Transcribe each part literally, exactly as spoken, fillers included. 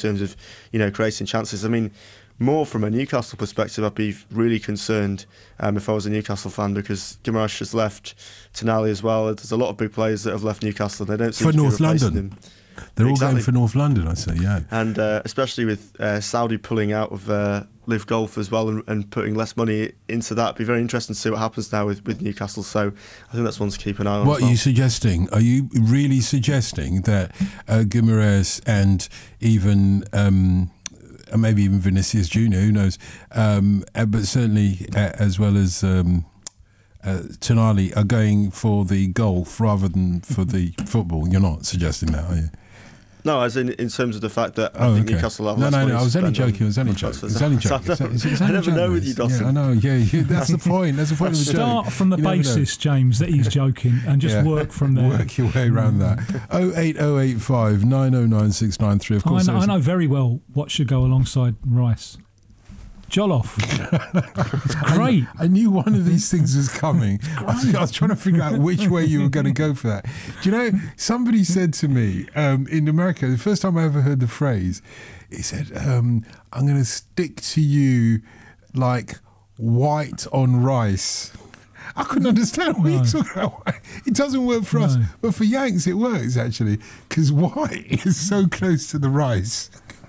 terms of, you know, creating chances. I mean, more from a Newcastle perspective, I'd be really concerned um, if I was a Newcastle fan, because Guimaraes has left, Tonali as well. There's a lot of big players that have left Newcastle. They don't seem for to North be replacing London. Them. They're exactly. all going for North London, I say, yeah. And uh, especially with uh, Saudi pulling out of uh, Live Golf as well and, and putting less money into that, it'd be very interesting to see what happens now with, with Newcastle. So I think that's one to keep an eye on. What as well. are you suggesting? Are you really suggesting that uh, Guimaraes and even um, maybe even Vinicius Junior, who knows, um, uh, but certainly uh, as well as um, uh, Tonali are going for the golf rather than for the football? You're not suggesting that, are you? No, as in in terms of the fact that I Oh, think okay. Newcastle have No, less no, money no. I to was only spend on joking. I was only joking. transfers. I was only joking. I It's- it's I only never know joking, with you, this. Dawson. Yeah, I know. Yeah, you, that's the point. That's the point of the joke. Start from the You never know. basis, James, that he's joking, and just Yeah. work from there. Work your way around that. oh eight oh eight five nine oh nine six nine three. Of I course, know, I there's- know very well what should go alongside Rice. Jollof. It's great. I knew one of these things was coming. I was, I was trying to figure out which way you were going to go for that. Do you know, somebody said to me um, in America, the first time I ever heard the phrase, he said, um, I'm going to stick to you like white on rice. I couldn't understand what No. you're talking about. It doesn't work for us, No. but for Yanks it works actually, because white is so close to the rice.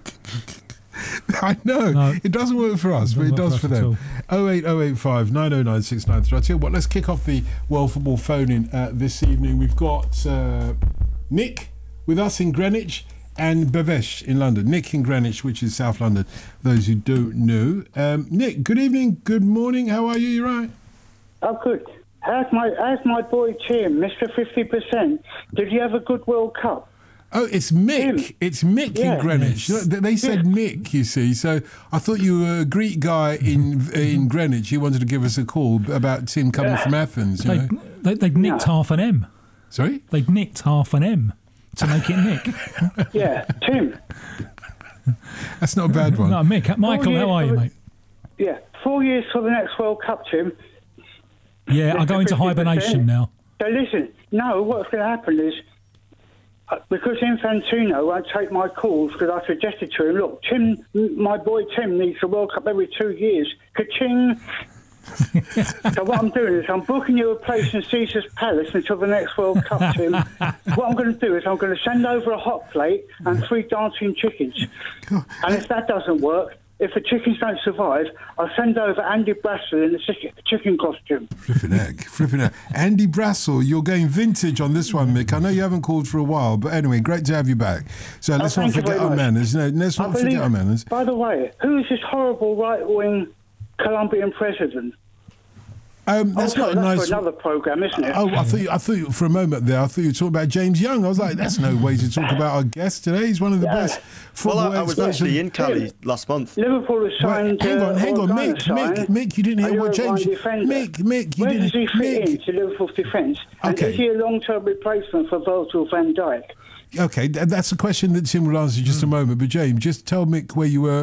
I know, No. it doesn't work for us, but it Doesn't does work for for us at them. all. oh eight oh eight five nine oh nine six nine three. I'll tell you what, let's kick off the World Football phone-in uh, this evening. We've got uh, Nick with us in Greenwich and Bhavesh in London. Nick in Greenwich, which is South London, those who don't know. Um, Nick, good evening, good morning, how are you? You right? Oh, good. How's my how's my boy Tim, Mister fifty percent? Did he have a good World Cup? Oh, it's Mick. Tim. It's Mick Yeah. in Greenwich. Yes. They they said Yeah. Mick, you see. So I thought you were a Greek guy in in Greenwich. You wanted to give us a call about Tim coming Yeah. from Athens, you They, know. they, they've nicked No. half an M. Sorry? They've nicked half an M to make it Nick. Yeah, Tim. That's not a bad one. No, Mick. Michael, years how are you, for the- mate? Yeah, four years for the next World Cup, Tim. Yeah, I go into fifty percent. hibernation now. So listen, no, what's going to happen is, uh, because Infantino won't take my calls, because I suggested to him, look, Tim, my boy Tim needs a World Cup every two years. Ka-ching. So what I'm doing is I'm booking you a place in Caesar's Palace until the next World Cup, Tim. What I'm going to do is I'm going to send over a hot plate and three dancing chickens. And if that doesn't work, if the chickens don't survive, I'll send over Andy Brassel in the chicken, chicken costume. Flipping egg, flipping egg. Andy Brassel, you're going vintage on this one, Mick. I know you haven't called for a while, but anyway, great to have you back. So let's Oh, not thank you forget very our much. manners. No, let's I not believe- forget our manners. By the way, who is this horrible right-wing Colombian president? Um, that's oh, not no, a that's nice. for another programme, isn't it? Oh, I thought you, I thought you, for a moment there, I thought you were talking about James Young. I was like, that's no way to talk about our guest today. He's one of the Yeah. best Well, football I, I was experts. actually in Cali Tim. last month. Liverpool has Well, signed... hang on, uh, hang on, Organa Mick, signed Mick, Mick, you didn't a hear what Uruguayan James... defender. Mick, Mick, you Where didn't... does he fit Mick. into Liverpool's defence? And Okay. is he a long-term replacement for Virgil van Dijk? Okay, th- that's a question that Tim will answer in just a moment. But James, just tell Mick where you were